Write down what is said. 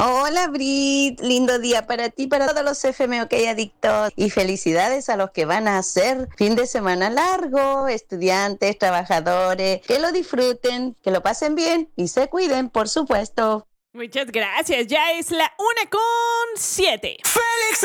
Hola Brit, lindo día para ti, para todos los FMOK adictos y felicidades a los que van a hacer fin de semana largo, estudiantes, trabajadores, que lo disfruten, que lo pasen bien y se cuiden, por supuesto. Muchas gracias, ya es la 1:07.